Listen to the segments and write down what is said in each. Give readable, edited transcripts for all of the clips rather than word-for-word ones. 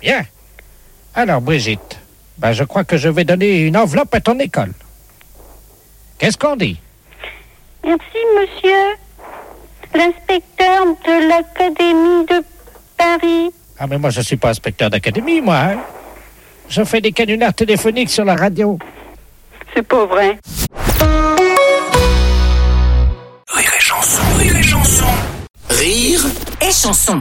Bien. Alors, Brigitte, je crois que je vais donner une enveloppe à ton école. Qu'est-ce qu'on dit? Merci, monsieur. L'inspecteur de l'Académie de Paris. Ah, mais moi, je suis pas inspecteur d'académie, moi. Hein. Je fais des canulars téléphoniques sur la radio. C'est pas vrai. Rire et chanson, rire et chanson. Rire et chanson.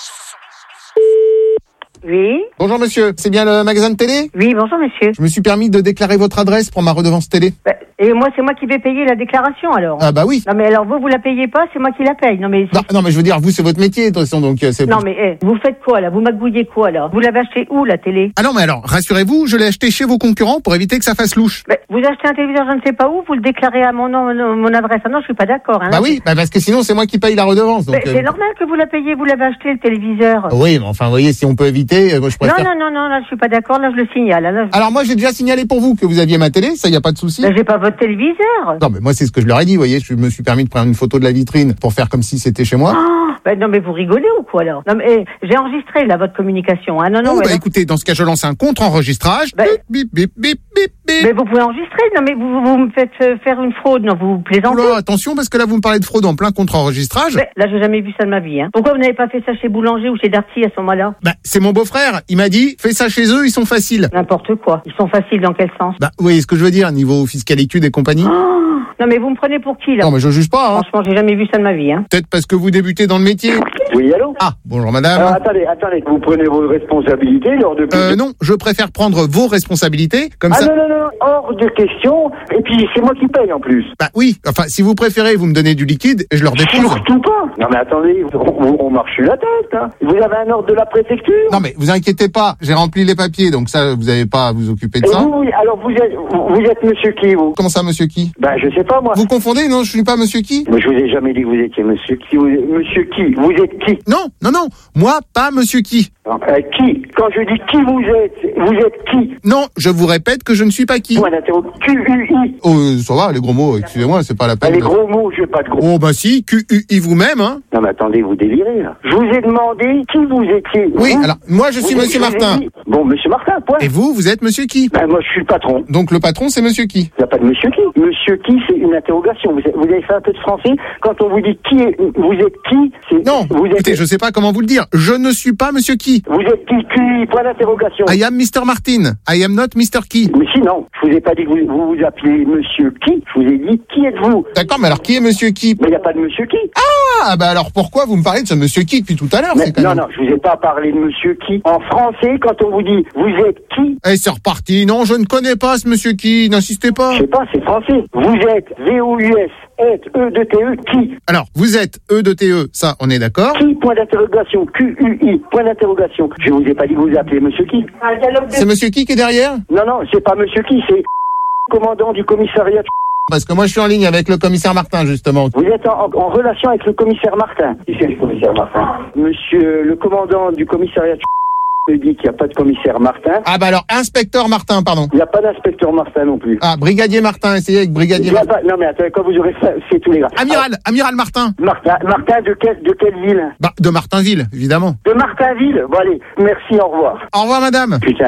Oui. Bonjour monsieur, c'est bien le magasin de télé? Oui, bonjour monsieur. Je me suis permis de déclarer votre adresse pour ma redevance télé. Et moi, c'est moi qui vais payer la déclaration alors. Ah bah oui. Non mais alors vous la payez pas, c'est moi qui la paye. Non mais je veux dire, vous c'est votre métier de toute façon, donc c'est... Non mais vous faites quoi là? Vous magouillez quoi là? Vous l'avez acheté où la télé? Ah non mais alors, rassurez-vous, je l'ai acheté chez vos concurrents pour éviter que ça fasse louche. Vous achetez un téléviseur je ne sais pas où, vous le déclarez à mon nom, mon adresse. Ah non, je suis pas d'accord. Hein, bah oui, parce que sinon c'est moi qui paye la redevance. Donc, c'est normal que vous la payiez, vous l'avez acheté le téléviseur. Oui, mais enfin vous voyez, si on peut éviter, moi je préfère... Non, là je suis pas d'accord, là je le signale. Là, Alors moi j'ai déjà signalé pour vous que vous aviez ma télé, ça y a pas de souci. J'ai pas votre téléviseur. Non mais moi c'est ce que je leur ai dit, vous voyez, je me suis permis de prendre une photo de la vitrine pour faire comme si c'était chez moi. Non mais vous rigolez ou quoi alors? Non mais j'ai enregistré là votre communication. Hein. Non. Écoutez, dans ce cas je lance un contre-enregistrage. Bip, bip, bip, bip, bip. Mais vous pouvez enregistrer. Non mais vous me faites faire une fraude. Non, vous plaisantez. Oula, attention parce que là vous me parlez de fraude en plein contre-enregistrage. Là j'ai jamais vu ça de ma vie. Hein. Pourquoi vous n'avez pas fait ça chez Boulanger ou chez Darty à ce moment-là? C'est mon beau-frère. Il m'a dit fais ça chez eux, ils sont faciles. N'importe quoi. Ils sont faciles dans quel sens? Vous voyez ce que je veux dire, niveau fiscalité et compagnie. Non mais vous me prenez pour qui là? Non mais je juge pas. Hein. Franchement j'ai jamais vu ça de ma vie. Hein. Peut-être parce que vous débutez dans le métier. Oui, allô? Ah, bonjour madame. Alors attendez, vous prenez vos responsabilités lors de... Non, je préfère prendre vos responsabilités, comme ça... Non, hors de question, et puis c'est moi qui paye en plus. Oui, enfin, si vous préférez, vous me donnez du liquide et je leur dépose. Surtout pas. Non mais attendez, on marche sur la tête, hein. Vous avez un ordre de la préfecture? Non mais vous inquiétez pas, j'ai rempli les papiers, donc ça, vous n'avez pas à vous occuper de et ça. Oui, alors vous êtes monsieur qui, vous? Comment ça, monsieur qui? Je sais pas, moi. Vous confondez, non, je suis pas monsieur qui? Mais je vous ai jamais dit que vous étiez monsieur qui. Monsieur qui? Vous êtes qui? Non, moi, pas monsieur qui. Qui? Quand je dis qui vous êtes qui? Non, je vous répète que je ne suis pas qui. Point d'interrogation. QUI. Oh, ça va, les gros mots, excusez-moi, c'est pas la peine. Les gros mots, je veux pas de gros. Oh, si, QUI vous-même, hein. Non, mais attendez, vous délirez, là. Je vous ai demandé qui vous étiez. Oui, alors, moi, je suis monsieur Martin. Bon, monsieur Martin, point. Et vous êtes monsieur qui? Moi, je suis le patron. Donc, le patron, c'est monsieur qui? Il n'y a pas de monsieur qui. Monsieur qui, c'est une interrogation. Vous avez fait un peu de français. Quand on vous dit vous êtes qui, c'est... Non, écoutez, je sais pas comment vous le dire. Je ne suis pas monsieur qui. Vous êtes qui? Point d'interrogation. I am Mr. Martin. I am not Mr. Qui. Mais sinon, je vous ai pas dit que vous vous appelez monsieur qui. Je vous ai dit qui êtes-vous? D'accord, mais alors qui est monsieur qui? Mais il n'y a pas de monsieur qui. Ah, alors pourquoi vous me parlez de ce monsieur qui depuis tout à l'heure? Non, je vous ai pas parlé de monsieur qui. En français, quand on vous dit vous êtes qui? C'est reparti. Non, je ne connais pas ce monsieur qui. N'insistez pas. Je sais pas, c'est français. Vous êtes VOUS. E-de-T-E, qui? Alors, vous êtes E-de-T-E, ça, on est d'accord? Qui, point d'interrogation, QUI, point d'interrogation. Je vous ai pas dit que vous appelez monsieur qui? C'est monsieur qui est derrière? Non, c'est pas monsieur qui, c'est commandant du commissariat. Parce que moi, je suis en ligne avec le commissaire Martin, justement. Vous êtes en relation avec le commissaire Martin. Qui c'est le commissaire Martin? Monsieur le commandant du commissariat me dit qu'il n'y a pas de commissaire Martin. Alors, inspecteur Martin, pardon. Il n'y a pas d'inspecteur Martin non plus. Brigadier Martin, essayez avec brigadier Martin. Non mais attendez, quand vous aurez fait tous les gars. Amiral Martin. Martin de quelle ville? De Martinville, évidemment. De Martinville? Bon allez, merci, au revoir. Au revoir madame. Putain.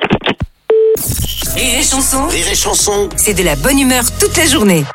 Rire et chanson. Rire et chanson. C'est de la bonne humeur toute la journée.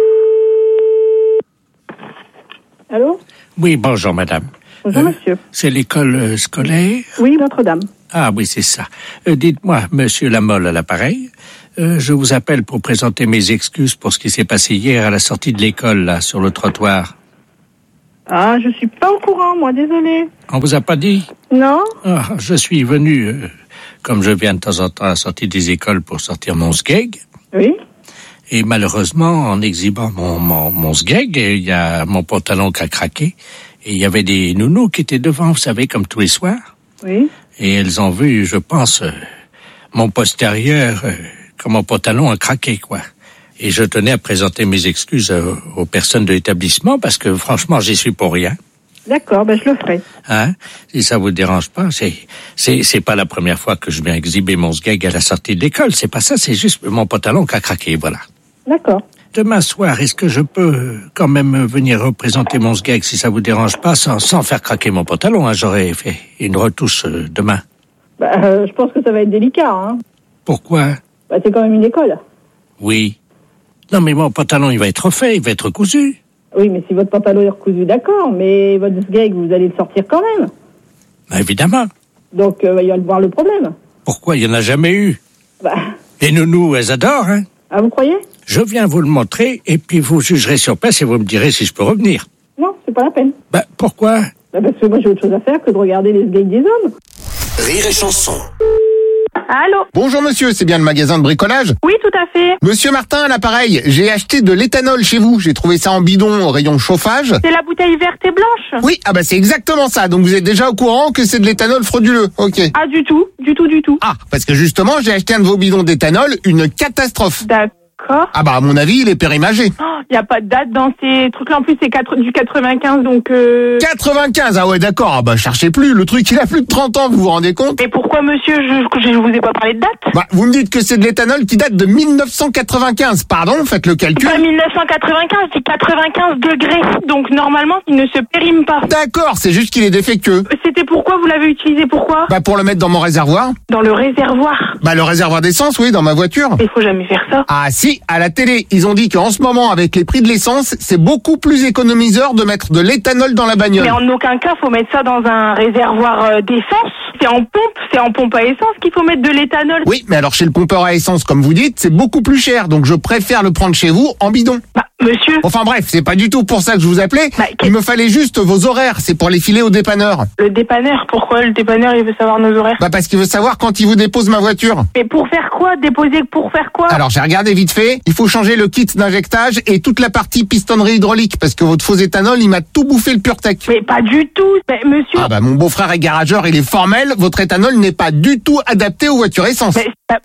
Allô? Oui, bonjour madame. Bonjour monsieur. C'est l'école scolaire? Oui, Notre-Dame. Ah oui, c'est ça. Dites-moi, monsieur Lamolle à l'appareil, je vous appelle pour présenter mes excuses pour ce qui s'est passé hier à la sortie de l'école, là, sur le trottoir. Ah, je suis pas au courant, moi, désolé. On vous a pas dit? Non. Je suis venu, comme je viens de temps en temps à la sortie des écoles pour sortir mon sgeg. Oui. Et malheureusement, en exhibant mon sgeg, il y a mon pantalon qui a craqué. Et il y avait des nounous qui étaient devant, vous savez, comme tous les soirs. Oui. Et elles ont vu, je pense, mon postérieur, quand mon pantalon a craqué, quoi. Et je tenais à présenter mes excuses aux personnes de l'établissement, parce que franchement, j'y suis pour rien. D'accord, je le ferai. Si ça vous dérange pas, c'est pas la première fois que je viens exhiber mon sgeg à la sortie de l'école. C'est pas ça, c'est juste mon pantalon qui a craqué, voilà. D'accord. Demain soir, est-ce que je peux quand même venir représenter mon sgeg si ça vous dérange pas, sans faire craquer mon pantalon, J'aurais fait une retouche demain. Je pense que ça va être délicat, hein. Pourquoi? C'est quand même une école. Oui. Non, mais mon pantalon, il va être refait, il va être recousu. Oui, mais si votre pantalon est recousu, d'accord, mais votre sgeg, vous allez le sortir quand même. Évidemment. Donc, il va y avoir le problème. Pourquoi? Il n'y en a jamais eu. Les nounous, elles adorent, hein. Ah, vous croyez? Je viens vous le montrer, et puis vous jugerez sur place et vous me direz si je peux revenir. Non, c'est pas la peine. Pourquoi? Parce que moi, j'ai autre chose à faire que de regarder les sgegs des hommes. Rire et chanson. Allô? Bonjour monsieur, c'est bien le magasin de bricolage? Oui, tout à fait. Monsieur Martin à l'appareil, j'ai acheté de l'éthanol chez vous. J'ai trouvé ça en bidon au rayon chauffage. C'est la bouteille verte et blanche? Oui, c'est exactement ça. Donc vous êtes déjà au courant que c'est de l'éthanol frauduleux. Ok. Ah, du tout. Ah, parce que justement, j'ai acheté un de vos bidons d'éthanol, une catastrophe. D'accord. À mon avis, il est périmagé. Il n'y a pas de date dans ces trucs-là. En plus, c'est du 95, donc... 95, ah ouais, d'accord. Cherchez plus. Le truc, il a plus de 30 ans, vous vous rendez compte? Mais pourquoi, monsieur, je vous ai pas parlé de date? Vous me dites que c'est de l'éthanol qui date de 1995. Pardon, faites le calcul. Pas 1995, c'est 95 degrés. Donc, normalement, il ne se périme pas. D'accord, c'est juste qu'il est défectueux. C'était pourquoi vous l'avez utilisé? Pourquoi? Pour le mettre dans mon réservoir. Dans le réservoir? Le réservoir d'essence, oui, dans ma voiture. Il faut jamais faire ça. Ah si, à la télé, ils ont dit qu'en ce moment, avec les prix de l'essence, c'est beaucoup plus économiseur de mettre de l'éthanol dans la bagnole. Mais en aucun cas, faut mettre ça dans un réservoir d'essence. C'est en pompe à essence qu'il faut mettre de l'éthanol. Oui, mais alors chez le pompeur à essence, comme vous dites, c'est beaucoup plus cher, donc je préfère le prendre chez vous en bidon. Monsieur. Enfin bref, c'est pas du tout pour ça que je vous appelais. Il me fallait juste vos horaires, c'est pour les filer au dépanneur. Le dépanneur? Pourquoi le dépanneur, il veut savoir nos horaires? Parce qu'il veut savoir quand il vous dépose ma voiture. Mais pour faire quoi? Déposer pour faire quoi? Alors j'ai regardé vite fait, il faut changer le kit d'injectage et toute la partie pistonnerie hydraulique, parce que votre faux éthanol, il m'a tout bouffé le PureTech. Mais pas du tout, monsieur. Mon beau-frère est garageur, il est formel, votre éthanol n'est pas du tout adapté aux voitures essence.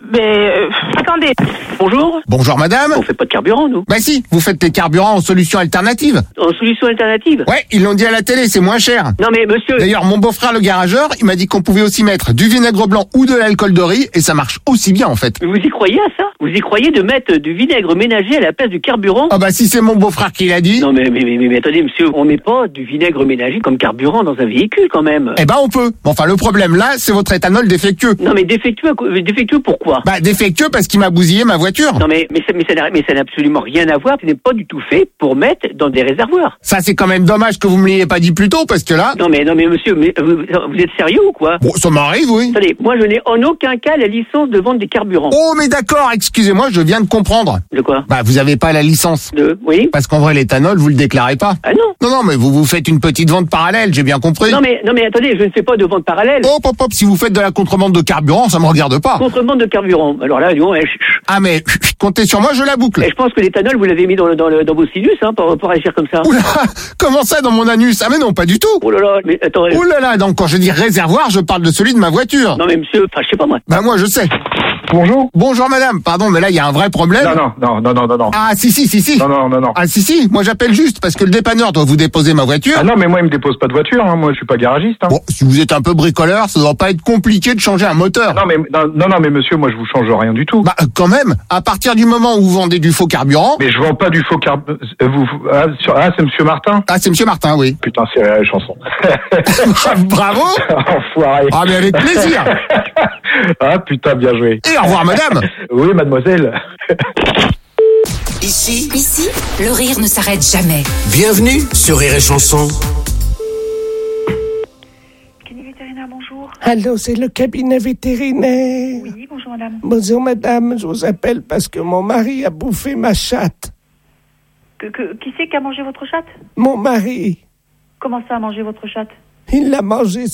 Attendez. Bonjour. Bonjour madame. On fait pas de carburant, nous. Si, vous faites des carburants en solution alternative. En solution alternative? Ouais, ils l'ont dit à la télé, c'est moins cher. Non mais monsieur... D'ailleurs, mon beau-frère le garageur, il m'a dit qu'on pouvait aussi mettre du vinaigre blanc ou de l'alcool de riz, et ça marche aussi bien en fait. Mais vous y croyez à ça? Vous y croyez de mettre du vinaigre ménager à la place du carburant? Si c'est mon beau-frère qui l'a dit... Non mais attendez monsieur, on met pas du vinaigre ménager comme carburant dans un véhicule quand même. On peut. Le problème là, c'est votre éthanol défectueux. Non mais défectueux pourquoi? Défectueux parce qu'il m'a bousillé ma voiture. Non mais ça n'a absolument rien à voir, ce n'est pas du tout fait pour mettre dans des réservoirs. Ça c'est quand même dommage que vous me l'ayez pas dit plus tôt, parce que là... Non mais monsieur, vous êtes sérieux ou quoi? Ça m'arrive, oui. Attendez, moi je n'ai en aucun cas la licence de vente des carburants. Oh mais d'accord, excusez-moi, je viens de comprendre. De quoi? Vous avez pas la licence. Oui. Parce qu'en vrai l'éthanol, vous le déclarez pas. Ah non. Non, mais vous faites une petite vente parallèle, j'ai bien compris. Non mais attendez, je ne fais pas de vente parallèle. Hop, si vous faites de la contrebande de carburant, ça me regarde pas. Contrebande de carburant. Alors là, non, mais comptez sur moi, je la boucle. Je pense que l'éthanol, vous l'avez mis dans vos sinus, pour agir comme ça. Oula, comment ça dans mon anus? Mais non, pas du tout. Oh là là, mais attendez. Oh là là, donc quand je dis réservoir, je parle de celui de ma voiture. Non mais monsieur, je sais pas moi. Moi je sais. Bonjour. Bonjour madame, pardon, mais là il y a un vrai problème. Non. Ah si. Non. Ah si, moi j'appelle juste parce que le dépanneur doit vous déposer ma voiture. Ah non, mais moi il me dépose pas de voiture, moi je suis pas garagiste. Bon, si vous êtes un peu bricoleur, ça doit pas être compliqué de changer un moteur. Non mais monsieur, moi je vous change rien du tout. Quand même, à partir du moment où vous vendez du faux carburant. Mais je vends pas du faux carburant. C'est monsieur Martin? Ah, c'est monsieur Martin, oui. Putain, c'est la chanson. Bravo. Enfoiré. Ah mais avec plaisir. Ah putain, bien joué. Et au revoir madame. Oui mademoiselle. Ici, le rire ne s'arrête jamais. Bienvenue sur Rire et Chanson. Cabinet vétérinaire, bonjour. Allô, c'est le cabinet vétérinaire. Oui, bonjour madame. Bonjour madame, je vous appelle parce que mon mari a bouffé ma chatte. Qui c'est qui a mangé votre chatte? Mon mari. Comment ça a mangé votre chatte? Il l'a mangée